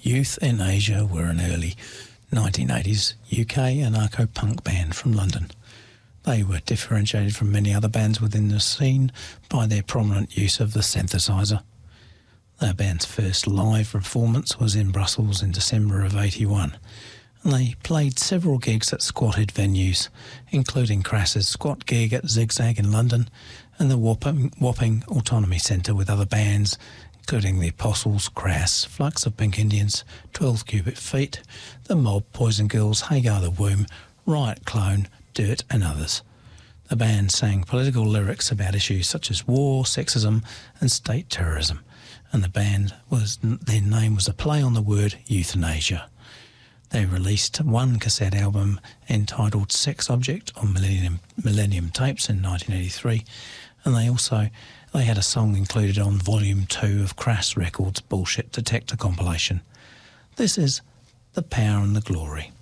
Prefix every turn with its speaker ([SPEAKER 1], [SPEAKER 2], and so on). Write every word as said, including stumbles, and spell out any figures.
[SPEAKER 1] Youth in Asia were an early nineteen eighties U K anarcho-punk band from London. They were differentiated from many other bands within the scene by their prominent use of the synthesizer. The band's first live performance was in Brussels in December of eighty-one, and they played several gigs at squatted venues, including Crass's squat gig at Zigzag in London and the Wapping, Wapping Autonomy Centre with other bands, including the Apostles, Crass, Flux of Pink Indians, twelve Cubic Feet, The Mob, Poison Girls, Hagar the Womb, Riot Clone, Dirt and others. The band sang political lyrics about issues such as war, sexism and state terrorism, and the band was their name was a play on the word euthanasia. They released one cassette album entitled Sex Object on Millennium, Millennium Tapes in nineteen eighty-three, and they also they had a song included on Volume two of Crass Records' Bullshit Detector compilation. This is The Power and the Glory.